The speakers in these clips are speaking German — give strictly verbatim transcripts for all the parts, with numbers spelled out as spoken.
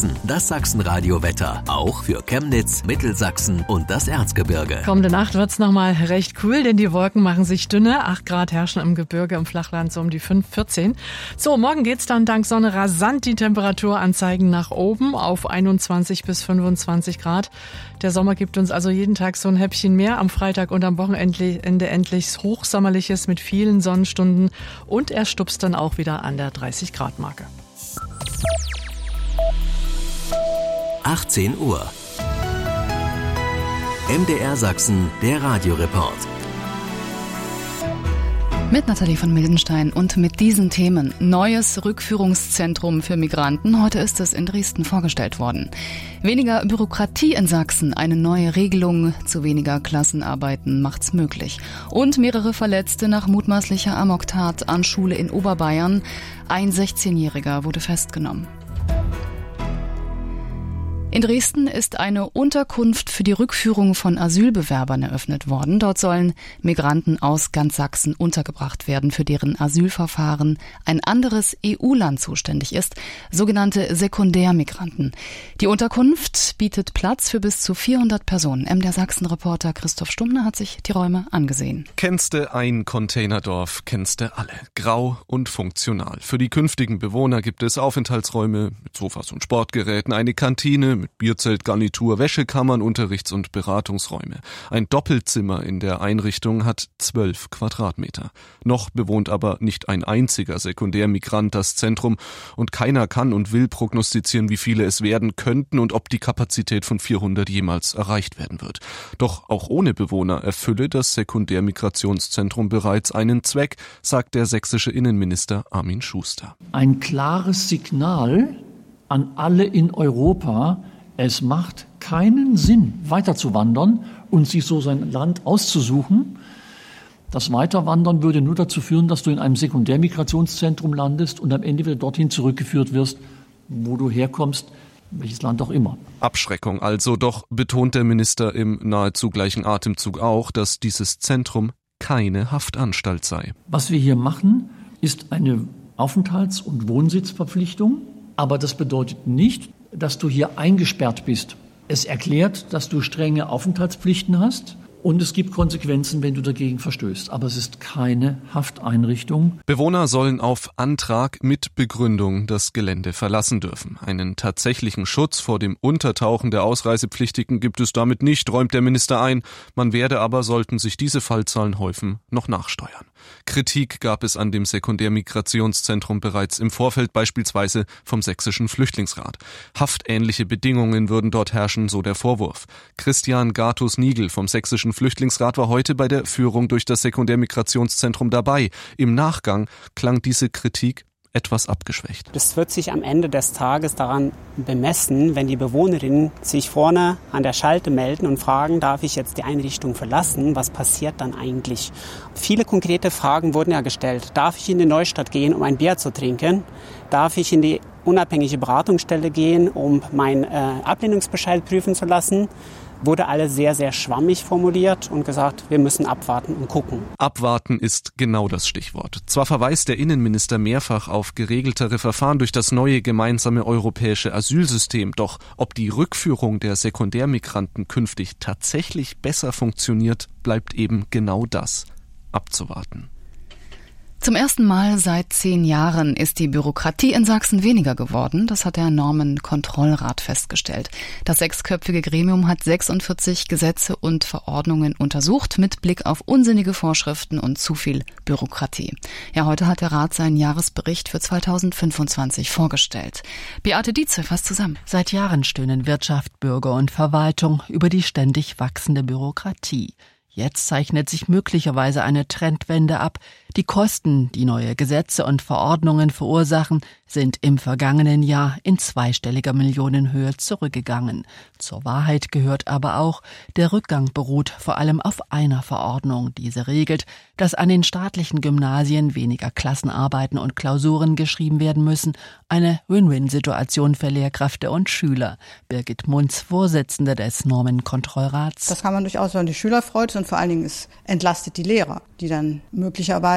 Sachsen, das Sachsenradio-Wetter. Auch für Chemnitz, Mittelsachsen und das Erzgebirge. Kommende Nacht wird's nochmal recht cool, denn die Wolken machen sich dünne. acht Grad herrschen im Gebirge, im Flachland so um die fünf, vierzehn. So, morgen geht's dann dank Sonne rasant die Temperaturanzeigen nach oben auf einundzwanzig bis fünfundzwanzig Grad. Der Sommer gibt uns also jeden Tag so ein Häppchen mehr. Am Freitag und am Wochenende endlich Hochsommerliches mit vielen Sonnenstunden. Und er stupst dann auch wieder an der dreißig Grad Marke. achtzehn Uhr. M D R Sachsen, der Radioreport. Mit Nathalie von Mildenstein und mit diesen Themen. Neues Rückführungszentrum für Migranten. Heute ist es in Dresden vorgestellt worden. Weniger Bürokratie in Sachsen. Eine neue Regelung zu weniger Klassenarbeiten macht's möglich. Und mehrere Verletzte nach mutmaßlicher Amoktat an Schule in Oberbayern. Ein sechzehnjähriger wurde festgenommen. In Dresden ist eine Unterkunft für die Rückführung von Asylbewerbern eröffnet worden. Dort sollen Migranten aus ganz Sachsen untergebracht werden, für deren Asylverfahren ein anderes E U-Land zuständig ist, sogenannte Sekundärmigranten. Die Unterkunft bietet Platz für bis zu vierhundert Personen. M D R Sachsen-Reporter Christoph Stummner hat sich die Räume angesehen. Kennste ein Containerdorf, kennste alle. Grau und funktional. Für die künftigen Bewohner gibt es Aufenthaltsräume mit Sofas und Sportgeräten, eine Kantine mit Bierzelt, Garnitur, Wäschekammern, Unterrichts- und Beratungsräume. Ein Doppelzimmer in der Einrichtung hat zwölf Quadratmeter. Noch bewohnt aber nicht ein einziger Sekundärmigrant das Zentrum und keiner kann und will prognostizieren, wie viele es werden könnten und ob die Kapazität von vierhundert jemals erreicht werden wird. Doch auch ohne Bewohner erfülle das Sekundärmigrationszentrum bereits einen Zweck, sagt der sächsische Innenminister Armin Schuster. Ein klares Signal an alle in Europa: Es macht keinen Sinn, weiterzuwandern und sich so sein Land auszusuchen. Das Weiterwandern würde nur dazu führen, dass du in einem Sekundärmigrationszentrum landest und am Ende wieder dorthin zurückgeführt wirst, wo du herkommst, welches Land auch immer. Abschreckung also, doch betont der Minister im nahezu gleichen Atemzug auch, dass dieses Zentrum keine Haftanstalt sei. Was wir hier machen, ist eine Aufenthalts- und Wohnsitzverpflichtung, aber das bedeutet nicht, dass du hier eingesperrt bist. Es erklärt, dass du strenge Aufenthaltspflichten hast und es gibt Konsequenzen, wenn du dagegen verstößt. Aber es ist keine Hafteinrichtung. Bewohner sollen auf Antrag mit Begründung das Gelände verlassen dürfen. Einen tatsächlichen Schutz vor dem Untertauchen der Ausreisepflichtigen gibt es damit nicht, räumt der Minister ein. Man werde aber, sollten sich diese Fallzahlen häufen, noch nachsteuern. Kritik gab es an dem Sekundärmigrationszentrum bereits im Vorfeld, beispielsweise vom Sächsischen Flüchtlingsrat. Haftähnliche Bedingungen würden dort herrschen, so der Vorwurf. Christian Gatus-Nigel vom Sächsischen Flüchtlingsrat war heute bei der Führung durch das Sekundärmigrationszentrum dabei. Im Nachgang klang diese Kritik etwas abgeschwächt. Das wird sich am Ende des Tages daran bemessen, wenn die Bewohnerinnen sich vorne an der Schalte melden und fragen, darf ich jetzt die Einrichtung verlassen? Was passiert dann eigentlich? Viele konkrete Fragen wurden ja gestellt. Darf ich in die Neustadt gehen, um ein Bier zu trinken? Darf ich in die unabhängige Beratungsstelle gehen, um meinen äh, Ablehnungsbescheid prüfen zu lassen? Wurde alles sehr, sehr schwammig formuliert und gesagt, wir müssen abwarten und gucken. Abwarten ist genau das Stichwort. Zwar verweist der Innenminister mehrfach auf geregeltere Verfahren durch das neue gemeinsame europäische Asylsystem, doch ob die Rückführung der Sekundärmigranten künftig tatsächlich besser funktioniert, bleibt eben genau das abzuwarten. Zum ersten Mal seit zehn Jahren ist die Bürokratie in Sachsen weniger geworden. Das hat der Normenkontrollrat festgestellt. Das sechsköpfige Gremium hat sechsundvierzig Gesetze und Verordnungen untersucht mit Blick auf unsinnige Vorschriften und zu viel Bürokratie. Ja, heute hat der Rat seinen Jahresbericht für zweitausendfünfundzwanzig vorgestellt. Beate Dietze fasst zusammen. Seit Jahren stöhnen Wirtschaft, Bürger und Verwaltung über die ständig wachsende Bürokratie. Jetzt zeichnet sich möglicherweise eine Trendwende ab. Die Kosten, die neue Gesetze und Verordnungen verursachen, sind im vergangenen Jahr in zweistelliger Millionenhöhe zurückgegangen. Zur Wahrheit gehört aber auch, der Rückgang beruht vor allem auf einer Verordnung. Diese regelt, dass an den staatlichen Gymnasien weniger Klassenarbeiten und Klausuren geschrieben werden müssen. Eine Win-Win-Situation für Lehrkräfte und Schüler. Birgit Munz, Vorsitzende des Normenkontrollrats. Das kann man durchaus, wenn die Schüler freut und vor allen Dingen es entlastet die Lehrer, die dann möglicherweise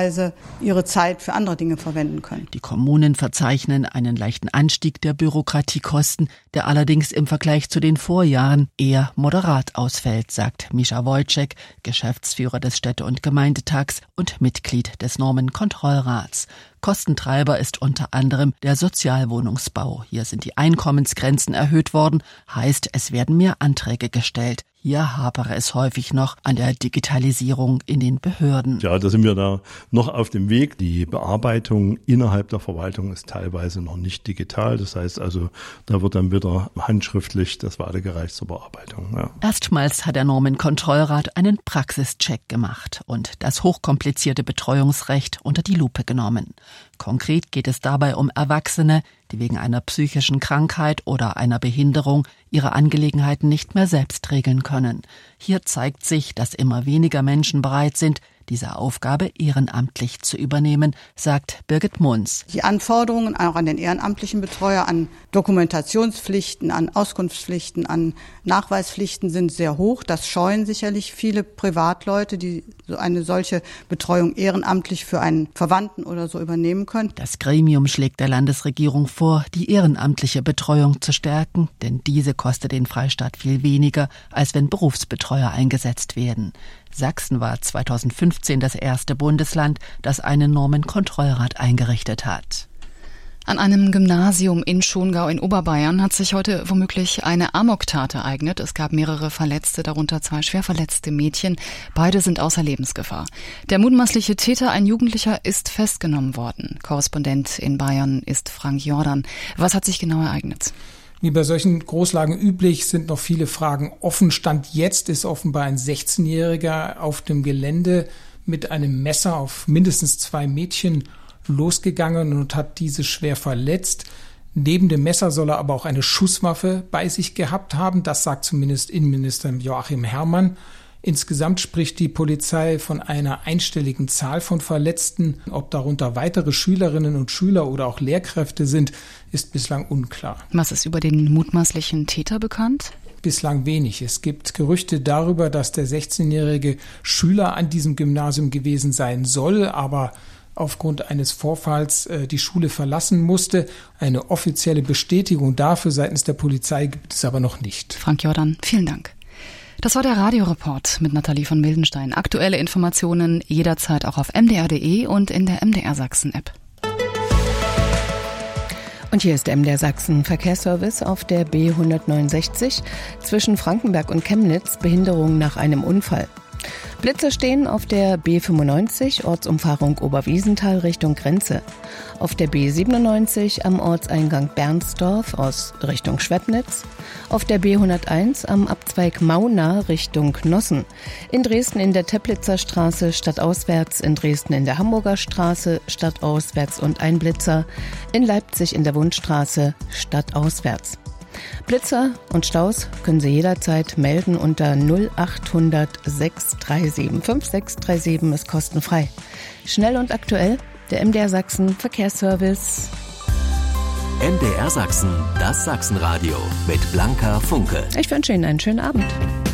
teilweise ihre Zeit für andere Dinge verwenden können. Die Kommunen verzeichnen einen leichten Anstieg der Bürokratiekosten, der allerdings im Vergleich zu den Vorjahren eher moderat ausfällt, sagt Mischa Wojcik, Geschäftsführer des Städte- und Gemeindetags und Mitglied des Normenkontrollrats. Kostentreiber ist unter anderem der Sozialwohnungsbau. Hier sind die Einkommensgrenzen erhöht worden, heißt, es werden mehr Anträge gestellt. Hier hapere es häufig noch an der Digitalisierung in den Behörden. Ja, da sind wir da noch auf dem Weg. Die Bearbeitung innerhalb der Verwaltung ist teilweise noch nicht digital. Das heißt also, da wird dann wieder handschriftlich das weitergereicht zur Bearbeitung. Ja. Erstmals hat der Normenkontrollrat einen Praxischeck gemacht und das hochkomplizierte Betreuungsrecht unter die Lupe genommen. Konkret geht es dabei um Erwachsene, die wegen einer psychischen Krankheit oder einer Behinderung ihre Angelegenheiten nicht mehr selbst regeln können. Hier zeigt sich, dass immer weniger Menschen bereit sind, diese Aufgabe ehrenamtlich zu übernehmen, sagt Birgit Munz. Die Anforderungen auch an den ehrenamtlichen Betreuer, an Dokumentationspflichten, an Auskunftspflichten, an Nachweispflichten sind sehr hoch. Das scheuen sicherlich viele Privatleute, die so eine solche Betreuung ehrenamtlich für einen Verwandten oder so übernehmen können. Das Gremium schlägt der Landesregierung vor, die ehrenamtliche Betreuung zu stärken, denn diese kostet den Freistaat viel weniger, als wenn Berufsbetreuer eingesetzt werden. Sachsen war zweitausendfünfzehn das erste Bundesland, das einen Normenkontrollrat eingerichtet hat. An einem Gymnasium in Schongau in Oberbayern hat sich heute womöglich eine Amoktat ereignet. Es gab mehrere Verletzte, darunter zwei schwer verletzte Mädchen. Beide sind außer Lebensgefahr. Der mutmaßliche Täter, ein Jugendlicher, ist festgenommen worden. Korrespondent in Bayern ist Frank Jordan. Was hat sich genau ereignet? Wie bei solchen Großlagen üblich sind noch viele Fragen offen. Stand jetzt ist offenbar ein sechzehnjähriger auf dem Gelände mit einem Messer auf mindestens zwei Mädchen losgegangen und hat diese schwer verletzt. Neben dem Messer soll er aber auch eine Schusswaffe bei sich gehabt haben. Das sagt zumindest Innenminister Joachim Herrmann. Insgesamt spricht die Polizei von einer einstelligen Zahl von Verletzten. Ob darunter weitere Schülerinnen und Schüler oder auch Lehrkräfte sind, ist bislang unklar. Was ist über den mutmaßlichen Täter bekannt? Bislang wenig. Es gibt Gerüchte darüber, dass der sechzehnjährige Schüler an diesem Gymnasium gewesen sein soll, aber aufgrund eines Vorfalls äh, die Schule verlassen musste. Eine offizielle Bestätigung dafür seitens der Polizei gibt es aber noch nicht. Frank Jordan, vielen Dank. Das war der Radioreport mit Nathalie von Mildenstein. Aktuelle Informationen jederzeit auch auf m d r punkt d e und in der M D R Sachsen App. Und hier ist der M D R Sachsen Verkehrsservice auf der B hundertneunundsechzig zwischen Frankenberg und Chemnitz, Behinderung nach einem Unfall. Blitzer stehen auf der B fünfundneunzig, Ortsumfahrung Oberwiesenthal Richtung Grenze. Auf der B siebenundneunzig am Ortseingang Bernsdorf aus Richtung Schwebnitz. Auf der B hunderteins am Abzweig Mauna Richtung Nossen. In Dresden in der Teplitzer Straße stadtauswärts, in Dresden in der Hamburger Straße stadtauswärts und ein Blitzer. In Leipzig in der Wundstraße stadtauswärts. Blitzer und Staus können Sie jederzeit melden unter null achthundert sechs drei sieben fünf sechs drei sieben, ist kostenfrei. Schnell und aktuell, der M D R Sachsen Verkehrsservice. M D R Sachsen, das Sachsenradio mit Blanka Funke. Ich wünsche Ihnen einen schönen Abend.